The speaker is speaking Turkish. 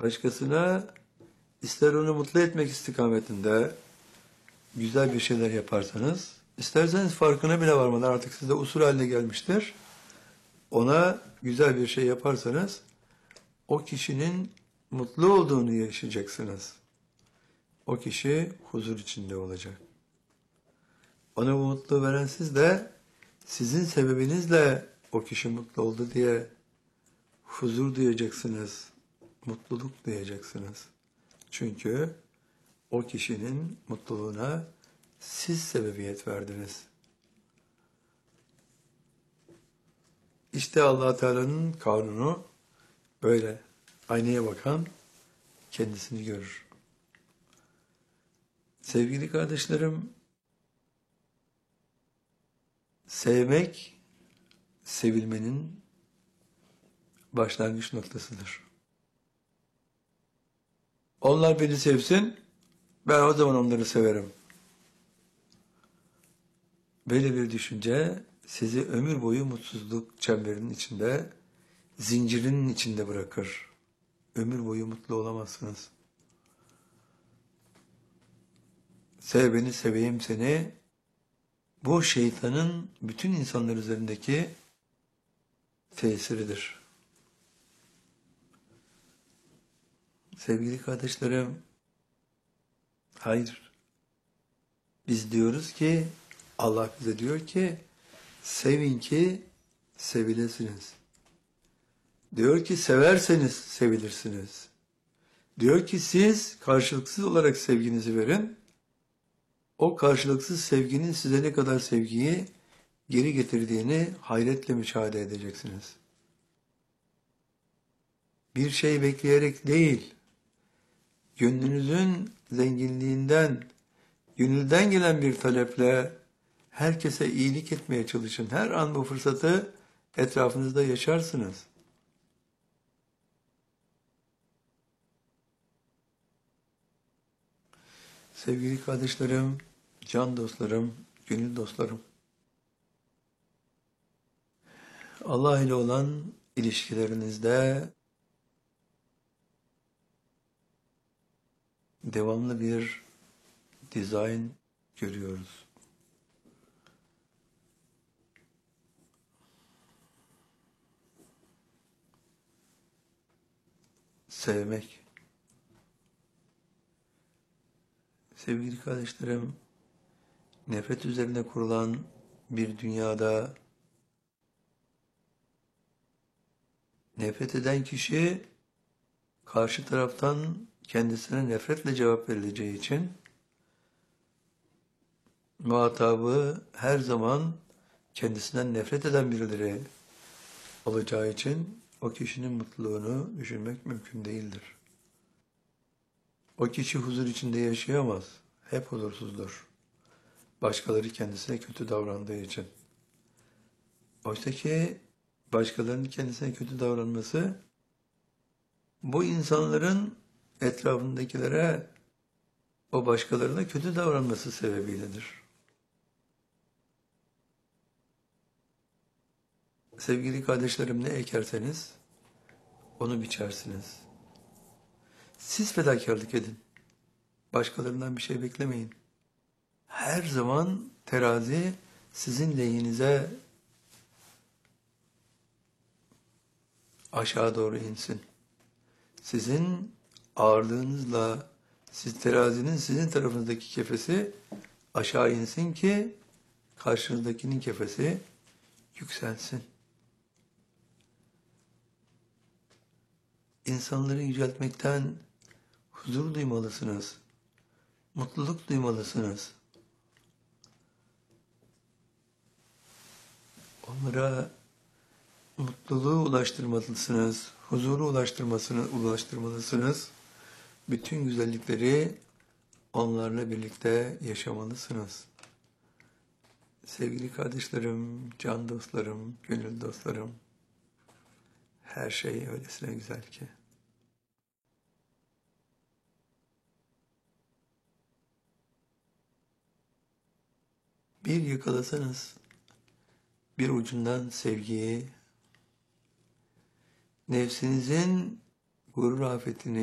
Başkasına ister onu mutlu etmek istikametinde güzel bir şeyler yaparsanız, isterseniz farkına bile varmadan artık size usul haline gelmiştir. Ona güzel bir şey yaparsanız o kişinin mutlu olduğunu yaşayacaksınız. O kişi huzur içinde olacak. Ona bu mutluluğu veren siz de sizin sebebinizle o kişi mutlu oldu diye huzur duyacaksınız, mutluluk duyacaksınız. Çünkü o kişinin mutluluğuna siz sebebiyet verdiniz. İşte Allah Teala'nın kanunu böyle. Aynaya bakan kendisini görür. Sevgili kardeşlerim, sevmek, sevilmenin başlangıç noktasıdır. Onlar beni sevsin, ben o zaman onları severim. Böyle bir düşünce sizi ömür boyu mutsuzluk çemberinin içinde, zincirinin içinde bırakır. Ömür boyu mutlu olamazsınız. Sev beni, seveyim seni, bu şeytanın bütün insanlar üzerindeki tesiridir. Sevgili kardeşlerim, hayır. Biz diyoruz ki, Allah bize diyor ki, sevin ki sevilesiniz. Diyor ki severseniz sevilirsiniz. Diyor ki siz karşılıksız olarak sevginizi verin. O karşılıksız sevginin size ne kadar sevgiyi geri getirdiğini hayretle müşahede edeceksiniz. Bir şey bekleyerek değil, gönlünüzün zenginliğinden, gönülden gelen bir taleple herkese iyilik etmeye çalışın. Her an bu fırsatı etrafınızda yaşarsınız. Sevgili kardeşlerim, can dostlarım, gönül dostlarım. Allah ile olan ilişkilerinizde devamlı bir dizayn görüyoruz. Sevmek. Sevgili kardeşlerim, nefret üzerine kurulan bir dünyada nefret eden kişi karşı taraftan kendisine nefretle cevap verileceği için muhatabı her zaman kendisinden nefret eden birileri olacağı için o kişinin mutluluğunu düşünmek mümkün değildir. O kişi huzur içinde yaşayamaz. Hep huzursuzdur. Başkaları kendisine kötü davrandığı için. Oysa ki başkalarının kendisine kötü davranması bu insanların etrafındakilere o başkalarına kötü davranması sebebiyledir. Sevgili kardeşlerim, ne ekerseniz onu biçersiniz. Siz fedakarlık edin. Başkalarından bir şey beklemeyin. Her zaman terazi sizin lehinize aşağı doğru insin. Sizin ağırlığınızla terazinin sizin tarafınızdaki kefesi aşağı insin ki karşınızdakinin kefesi yükselsin. İnsanları yüceltmekten huzur duymalısınız. Mutluluk duymalısınız. Onlara mutluluğu ulaştırmalısınız. Huzuru ulaştırmalısınız. Bütün güzellikleri onlarla birlikte yaşamalısınız. Sevgili kardeşlerim, can dostlarım, gönül dostlarım, her şey öylesine güzel ki. Bir yakalasanız bir ucundan sevgiyi, nefsinizin gurur afetini